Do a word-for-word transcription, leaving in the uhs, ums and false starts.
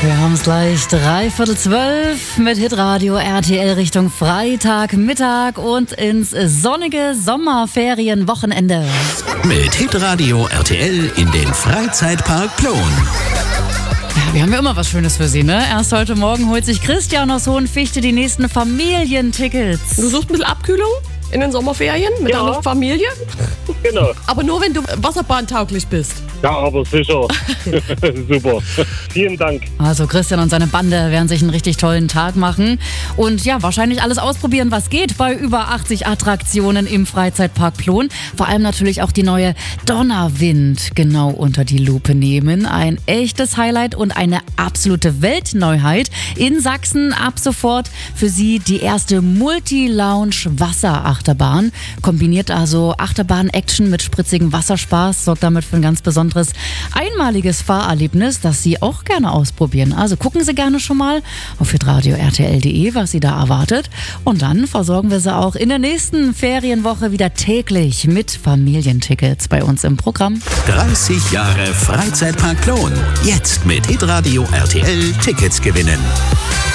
Wir haben es gleich dreiviertel zwölf mit Hitradio R T L Richtung Freitagmittag und ins sonnige Sommerferienwochenende. Mit Hitradio R T L in den Freizeitpark Plon. Ja, wir haben ja immer was Schönes für Sie, ne? Erst heute Morgen holt sich Christian aus Hohenfichte die nächsten Familientickets. Du suchst ein bisschen Abkühlung in den Sommerferien mit Ja. deiner Familie? Genau. Aber nur, wenn du wasserbahntauglich bist. Ja, aber sicher. Super. Vielen Dank. Also Christian und seine Bande werden sich einen richtig tollen Tag machen und ja, wahrscheinlich alles ausprobieren, was geht bei über achtzig Attraktionen im Freizeitpark Plon. Vor allem natürlich auch die neue Donnerwind genau unter die Lupe nehmen. Ein echtes Highlight und eine absolute Weltneuheit in Sachsen. Ab sofort für Sie die erste Multi-Lounge-Wasserachterbahn. Kombiniert also Achterbahn-Action mit spritzigem Wasserspaß, sorgt damit für ein ganz besonderes einmaliges Fahrerlebnis, das Sie auch gerne ausprobieren. Also gucken Sie gerne schon mal auf hitradio R T L punkt de, was Sie da erwartet. Und dann versorgen wir Sie auch in der nächsten Ferienwoche wieder täglich mit Familientickets bei uns im Programm. dreißig Jahre Freizeitpark Plon. Jetzt mit Hitradio R T L Tickets gewinnen.